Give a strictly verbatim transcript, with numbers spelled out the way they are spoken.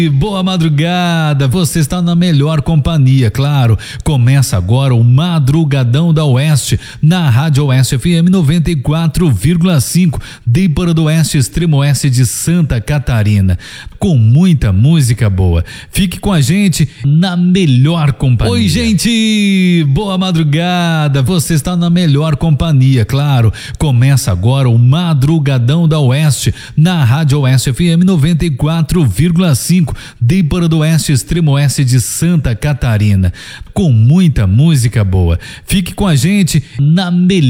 Boa madrugada, você está na melhor companhia, claro. Começa agora o Madrugadão da Oeste, na Rádio Oeste F M noventa e quatro vírgula cinco, de Para do Oeste, extremo oeste de Santa Catarina, com muita música boa. Fique com a gente na melhor companhia. Oi, gente, boa madrugada, você está na melhor companhia, claro. Começa agora o Madrugadão da Oeste, na Rádio Oeste F M noventa e quatro vírgula cinco, de Para do Oeste, extremo oeste de Santa Catarina, com muita música boa. Fique com a gente na melhor